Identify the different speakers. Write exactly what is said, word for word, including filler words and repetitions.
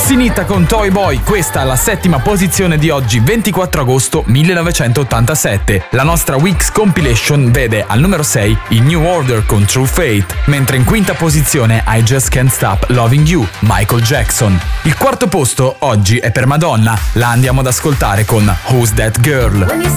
Speaker 1: Finita con Toy Boy, questa è la settima posizione di oggi, ventiquattro agosto millenovecentottantasette. La nostra Weeks Compilation vede al numero sei i New Order con True Fate, mentre in quinta posizione I Just Can't Stop Loving You, Michael Jackson. Il quarto posto oggi è per Madonna, la andiamo ad ascoltare con Who's That Girl.